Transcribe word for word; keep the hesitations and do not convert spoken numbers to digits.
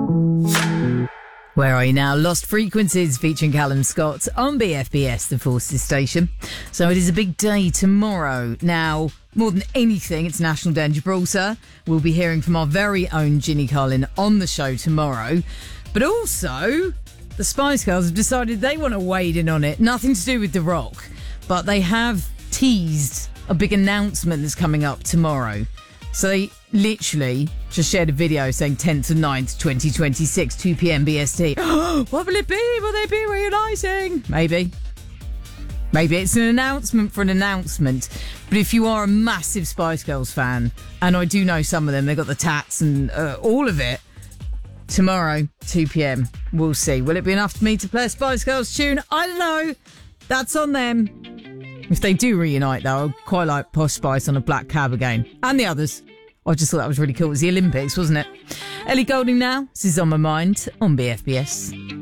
Where are you now? Lost Frequencies featuring Callum Scott on B F B S, the Forces station. So it is a big day tomorrow. Now, more than anything, it's National Day in Gibraltar. We'll be hearing from our very own Ginny Carlin on the show tomorrow. But also, the Spice Girls have decided they want to wade in on it. Nothing to do with The Rock. But they have teased a big announcement that's coming up tomorrow. So they literally just shared a video saying tenth and ninth, twenty twenty-six, two p.m. B S T. What will it be? Will they be reuniting? Maybe. Maybe it's an announcement for an announcement. But if you are a massive Spice Girls fan, and I do know some of them, they've got the tats and uh, all of it, tomorrow, two p.m, we'll see. Will it be enough for me to play a Spice Girls tune? I don't know. That's on them. If they do reunite, though, I'd quite like Posh Spice on a black cab again. And the others. I just thought that was really cool. It was the Olympics, wasn't it? Ellie Goulding now. This is On My Mind on B F B S.